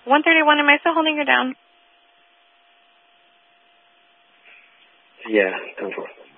131, am I still holding her down? Yeah, 10-4.